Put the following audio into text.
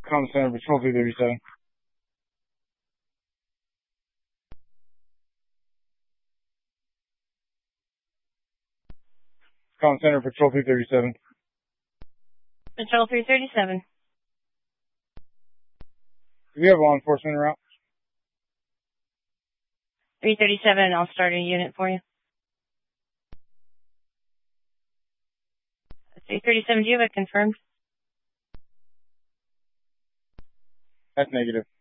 Comm Center, Patrol 337. Comm Center, Patrol 337. Patrol 337. Do we have law enforcement en route? 337, I'll start a unit for you. 337, do you have it confirmed? That's negative.